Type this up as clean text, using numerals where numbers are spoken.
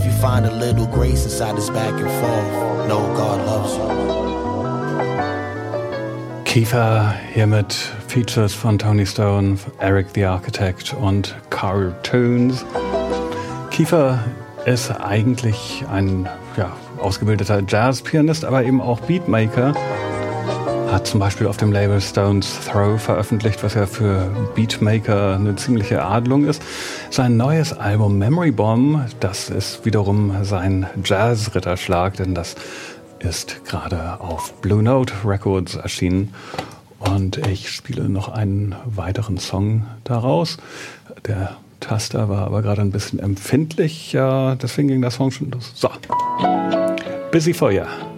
you find a little grace inside this back and forth, know God loves you. Kiefer hier mit Features von Tony Stone, Eric the Architect und Carl Tunes. Kiefer ist eigentlich ein ausgebildeter Jazzpianist, aber eben auch Beatmaker. Hat zum Beispiel auf dem Label Stone's Throw veröffentlicht, was ja für Beatmaker eine ziemliche Adelung ist. Sein neues Album Memory Bomb, das ist wiederum sein Jazz-Ritterschlag, denn das ist gerade auf Blue Note Records erschienen. Und ich spiele noch einen weiteren Song daraus. Der Taster war aber gerade ein bisschen empfindlich, deswegen ging der Song schon los. So, Busy for Ya.